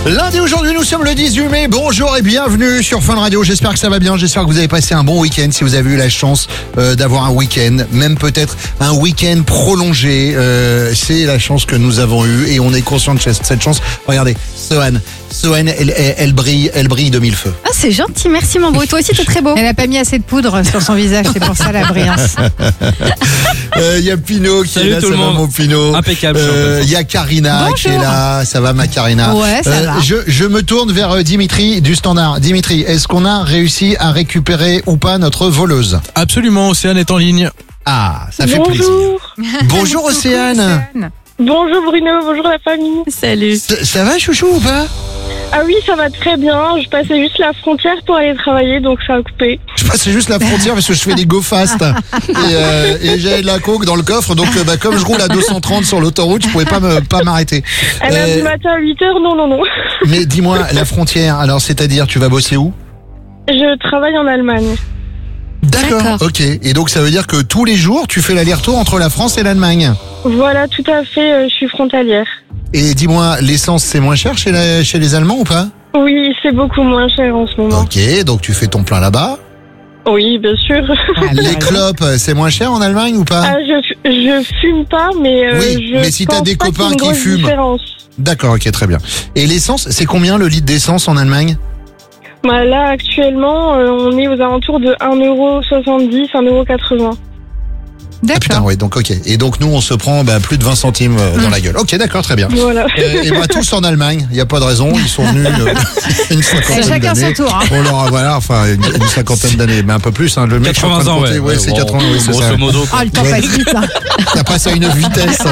Lundi, aujourd'hui, nous sommes le 18 mai. Bonjour et bienvenue sur Fun Radio. J'espère que ça va bien. J'espère que vous avez passé un bon week-end. Si vous avez eu la chance d'avoir un week-end, même peut-être un week-end prolongé, c'est la chance que nous avons eue et on est conscient de cette chance. Regardez, Sohan, elle brille de mille feux. Ah, c'est gentil, merci mon beau. Et toi aussi, t'es très beau. Elle n'a pas mis assez de poudre sur son visage, c'est pour ça la brillance. Il y a Pino qui est là, ça va mon Pino. Impeccable. Il y a Karina qui est là, ça va ma Karina. Ouais, ça va. Je me tourne vers Dimitri du Standard. Dimitri, est-ce qu'on a réussi à récupérer ou pas notre voleuse? Absolument, Océane est en ligne. Ah, ça fait plaisir. Bonjour Océane. Bonjour Bruno, bonjour la famille. Salut. Ça va chouchou ou pas? Ah oui, ça va très bien. Je passais juste la frontière pour aller travailler, donc ça a coupé. Je passais juste la frontière parce que je fais des go fast et j'ai de la coke dans le coffre, donc comme je roule à 230 sur l'autoroute, je pouvais pas m'arrêter. Du matin à 8h, non. Mais dis-moi, la frontière, alors c'est-à-dire tu vas bosser où? Je travaille en Allemagne. D'accord, ok. Et donc ça veut dire que tous les jours, tu fais l'aller-retour entre la France et l'Allemagne? Voilà, tout à fait, je suis frontalière. Et dis-moi, l'essence c'est moins cher chez les Allemands ou pas? Oui, c'est beaucoup moins cher en ce moment. Ok, donc tu fais ton plein là-bas. Oui, bien sûr. Les clopes, c'est moins cher en Allemagne ou pas? Je fume pas, mais oui, mais si t'as des copains qui fument. Différence. D'accord, ok, très bien. Et l'essence, c'est combien le litre d'essence en Allemagne? Bah là, actuellement, on est aux alentours de 1,70 €, 1,80 €. Ah putain, oui, donc ok. Et donc nous, on se prend plus de 20 centimes dans la gueule. Ok, d'accord, très bien. Voilà. Et tous en Allemagne, il n'y a pas de raison, ils sont venus une cinquantaine d'années. Chacun son tour. Hein. On leur a, voilà, enfin une cinquantaine d'années, mais un peu plus. Hein. Le mec 80 ans, ouais, c'est 80 ans, oui, c'est ça. Grosso modo. Ah, le temps passe vite, là. Ça passe à une vitesse.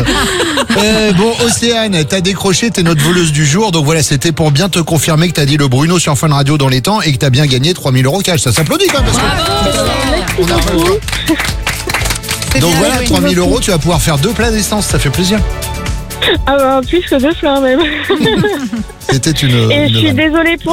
Bon, Océane, t'as décroché, t'es notre voleuse du jour. Donc voilà, c'était pour bien te confirmer que t'as dit le Bruno sur Fun Radio dans les temps et que t'as bien gagné 3 000 € cash. Ça s'applaudit quand même. On a pas le temps. Donc voilà, 3 000 €, tu vas pouvoir faire 2 plats d'essence, ça fait plaisir. Ah bah, plus que 2 plats même. C'était une. Et je suis désolée pour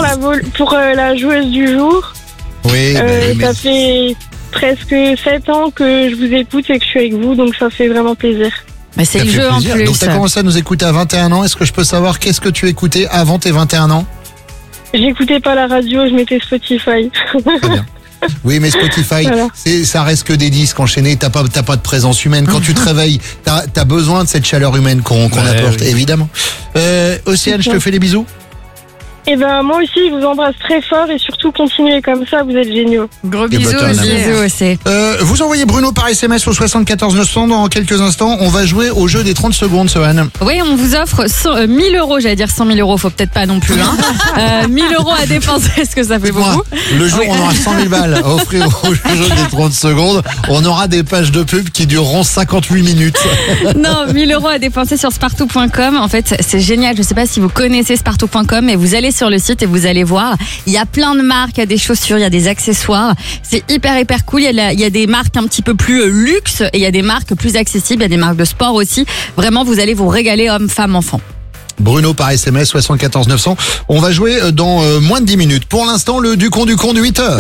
la joueuse du jour. Oui, ça fait presque 7 ans que je vous écoute et que je suis avec vous, donc ça fait vraiment plaisir. Mais c'est le jeu en plus. Donc t'as commencé à nous écouter à 21 ans. Est-ce que je peux savoir qu'est-ce que tu écoutais avant tes 21 ans? J'écoutais pas la radio, je mettais Spotify. Très bien. Oui, mais Spotify, voilà. Ça reste que des disques enchaînés. T'as pas de présence humaine. Quand tu te réveilles, t'as besoin de cette chaleur humaine qu'on apporte, oui. Évidemment. Océane, je te fais des bisous. Et ben moi aussi, je vous embrasse très fort et surtout continuez comme ça, vous êtes géniaux. Gros Et bisous bah, aussi. Bisous aussi. Vous envoyez Bruno par SMS au 74 900. Dans quelques instants, on va jouer au jeu des 30 secondes, Sohan. Oui, on vous offre 1 000 €, j'allais dire 100 000 €, faut peut-être pas non plus. 1 000 € à dépenser, est-ce que ça fait beaucoup? Le jour où on aura 100 000 balles à offrir au jeu des 30 secondes, on aura des pages de pub qui dureront 58 minutes. Non, 1 000 € à dépenser sur spartou.com. En fait, c'est génial. Je sais pas si vous connaissez spartou.com, mais vous allez sur le site et vous allez voir. Il y a plein de marques, il y a des chaussures, il y a des accessoires. C'est hyper cool. Il y a des marques un petit peu plus luxe et il y a des marques plus accessibles. Il y a des marques de sport aussi. Vraiment, vous allez vous régaler hommes, femmes, enfants. Bruno par SMS 74 900. On va jouer dans moins de 10 minutes. Pour l'instant, le Ducon de 8h.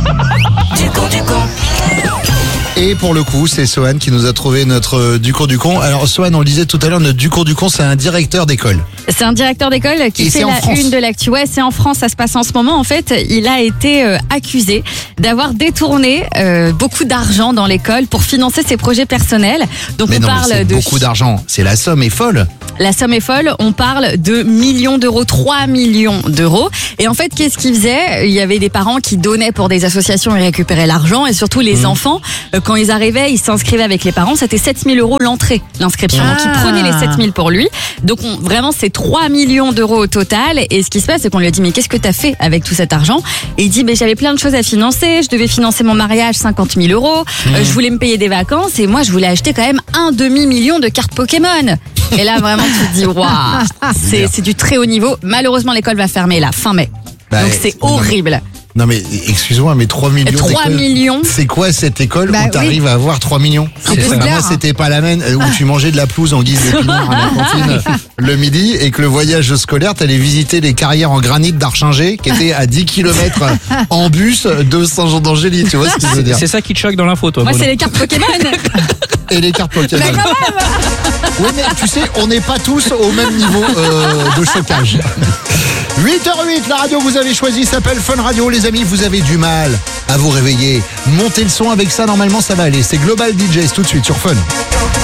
Et pour le coup, c'est Sohan qui nous a trouvé notre Ducon. Alors Sohan, on le disait tout à l'heure, notre Ducon, c'est un directeur d'école. C'est un directeur d'école qui fait la une de l'actu. Ouais, c'est en France, ça se passe en ce moment. En fait, il a été accusé d'avoir détourné beaucoup d'argent dans l'école pour financer ses projets personnels. Donc mais on non, parle mais c'est de beaucoup d'argent. C'est la somme est folle. La somme est folle, on parle de millions d'euros, 3 millions d'euros. Et en fait, qu'est-ce qu'ils faisaient? Il y avait des parents qui donnaient pour des associations et récupéraient l'argent. Et surtout, les enfants, quand ils arrivaient, ils s'inscrivaient avec les parents. C'était 7 000 € l'entrée, l'inscription. Donc, ils prenaient les 7 000 pour lui. Donc, vraiment, c'est 3 millions d'euros au total. Et ce qui se passe, c'est qu'on lui a dit, mais qu'est-ce que tu as fait avec tout cet argent? Et il dit, j'avais plein de choses à financer. Je devais financer mon mariage, 50 000 €. Je voulais me payer des vacances. Et moi, je voulais acheter quand même 1 demi-million de cartes Pokémon. Et là, vraiment, tu te dis, waouh, c'est du très haut niveau. Malheureusement, l'école va fermer là, fin mai. Donc, c'est horrible. Non mais excuse-moi, mais 3 millions 3 millions. C'est quoi cette école où t'arrives à avoir 3 millions? Moi, c'était pas la même où tu mangeais de la pelouse en guise d'épinards à la cantine le midi et que le voyage scolaire, t'allais visiter les carrières en granit d'Archinger qui étaient à 10 km en bus de Saint-Jean-d'Angély, tu vois ce que je veux dire? C'est ça qui te choque dans l'info, toi. Moi, Bruno. c'est les cartes Pokémon. Et les cartes Pokémon. Mais quand même. Oui, mais tu sais, on n'est pas tous au même niveau de chocage. 8h08, la radio que vous avez choisie s'appelle Fun Radio. Les amis, vous avez du mal à vous réveiller. Montez le son avec ça, normalement ça va aller. C'est Global DJs tout de suite sur Fun.